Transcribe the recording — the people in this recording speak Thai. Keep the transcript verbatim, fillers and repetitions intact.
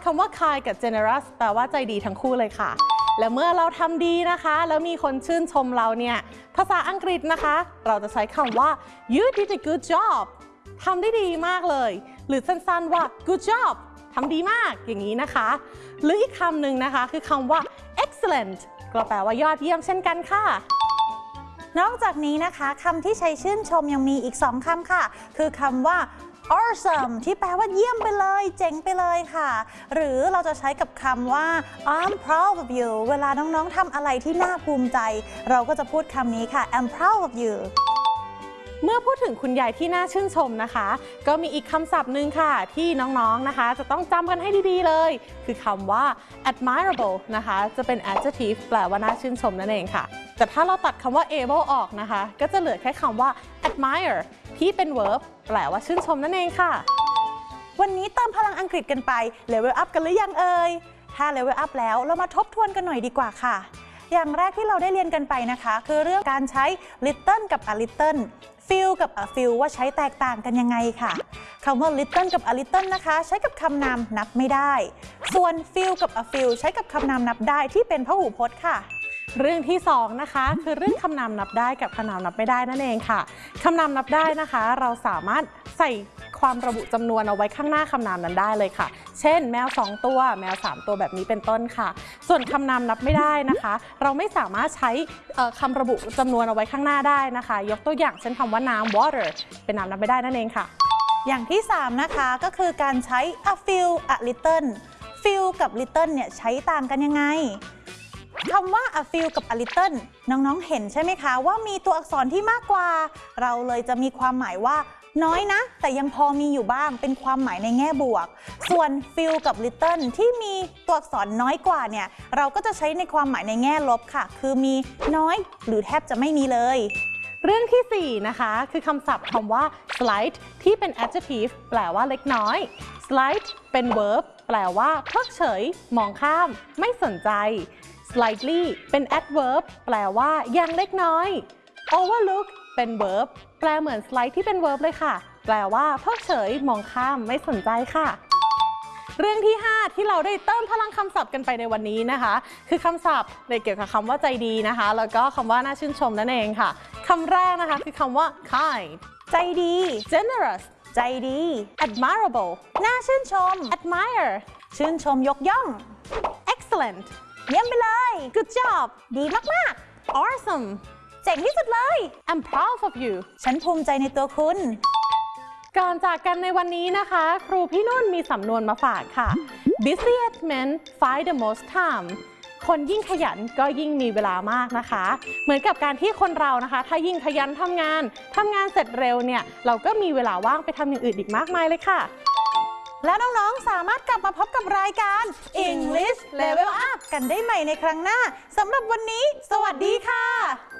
คำว่า kind กับ generous แปลว่าใจดีทั้งคู่เลยค่ะและเมื่อเราทำดีนะคะแล้วมีคนชื่นชมเราเนี่ยภาษาอังกฤษนะคะเราจะใช้คำว่า you did a good job ทำได้ดีมากเลยหรือสั้นๆว่า good job ทำดีมากอย่างนี้นะคะหรืออีกคำหนึ่งนะคะคือคำว่า excellent ก็แปลว่ายอดเยี่ยมเช่นกันค่ะนอกจากนี้นะคะคำที่ใช้ชื่นชมยังมีอีกสองคำค่ะคือคำว่า awesome ที่แปลว่าเยี่ยมไปเลยเจ๋งไปเลยค่ะหรือเราจะใช้กับคำว่า I'm proud of you เวลาน้องๆทำอะไรที่น่าภูมิใจเราก็จะพูดคำนี้ค่ะ I'm proud of you เมื่อพูดถึงคุณยายที่น่าชื่นชมนะคะก็มีอีกคำศัพท์หนึ่งค่ะที่น้องๆนะคะจะต้องจำกันให้ดีๆเลยคือคำว่า admirable นะคะจะเป็น adjective แปลว่าน่าชื่นชมนั่นเองค่ะแต่ถ้าเราตัดคำว่า able ออกนะคะก็จะเหลือแค่คำว่า admire ที่เป็น verb แปลว่าชื่นชมนั่นเองค่ะวันนี้เติมพลังอังกฤษกันไป level up กันหรือยังเอ่ยถ้า level up แล้วเรามาทบทวนกันหน่อยดีกว่าค่ะอย่างแรกที่เราได้เรียนกันไปนะคะคือเรื่องการใช้ little กับ a little feel กับ a few ว่าใช้แตกต่างกันยังไงค่ะคำว่า little กับ a little นะคะใช้กับคำนามนับไม่ได้ส่วน feel กับ a few ใช้กับคำนามนับได้ที่เป็นพหูพจน์ค่ะเรื่องที่สองนะคะคือเรื่องคำนามนับได้กับคำนามนับไม่ได้นั่นเองค่ะคำนามนับได้นะคะเราสามารถใส่ความระบุจำนวนเอาไว้ข้างหน้าคำนามนั้นได้เลยค่ะเช่นแมวสองตัวแมวสามตัวแบบนี้เป็นต้นค่ะส่วนคำนามนับไม่ได้นะคะเราไม่สามารถใช้คำระบุจำนวนเอาไว้ข้างหน้าได้นะคะยกตัวอย่างเช่นคำว่าน้ำ water เป็นนามนับไม่ได้นั่นเองค่ะอย่างที่สามนะคะก็คือการใช้ a few a little few กับ little เนี่ยใช้ต่างกันยังไงคำว่า a few กับ a little น้องๆเห็นใช่ไหมคะว่ามีตัวอักษรที่มากกว่าเราเลยจะมีความหมายว่าน้อยนะแต่ยังพอมีอยู่บ้างเป็นความหมายในแง่บวกส่วน few กับ little ที่มีตัวอักษรน้อยกว่าเนี่ยเราก็จะใช้ในความหมายในแง่ลบค่ะคือมีน้อยหรือแทบจะไม่มีเลยเรื่องที่สี่นะคะคือคำศัพท์คำว่า slight ที่เป็น adjective แปลว่าเล็กน้อย slight เป็น verb แปลว่าเพิกเฉยมองข้ามไม่สนใจ slightly เป็น adverb แปลว่าอย่างเล็กน้อย overlook เป็น verb แปลเหมือน slight ที่เป็น verb เลยค่ะแปลว่าเพิกเฉยมองข้ามไม่สนใจค่ะเรื่องที่ห้าที่เราได้เติมพลังคำศัพท์กันไปในวันนี้นะคะคือคำศัพท์ในเกี่ยวกับคำว่าใจดีนะคะแล้วก็คำว่าน่าชื่นชมนั่นเองค่ะคำแรกนะคะคือคำว่า kind ใจดี generous ใจดี admirable น่าชื่นชม admire ชื่นชมยกย่อง excellent เยี่ยมไปเลย good job ดีมากๆ awesome เจ๋งที่สุดเลย I'm proud of you ฉันภูมิใจในตัวคุณก่อนจากกันในวันนี้นะคะครูพี่นุ่นมีสำนวนมาฝากค่ะ busiest men find the most time คนยิ่งขยันก็ยิ่งมีเวลามากนะคะเหมือนกับการที่คนเรานะคะถ้ายิ่งขยันทำงานทำงานเสร็จเร็วเนี่ยเราก็มีเวลาว่างไปทำอย่างอื่นอีกมากมายเลยค่ะแล้วน้องๆสามารถกลับมาพบกับรายการ English Level Up กันได้ใหม่ในครั้งหน้าสำหรับวันนี้สวัสดีค่ะ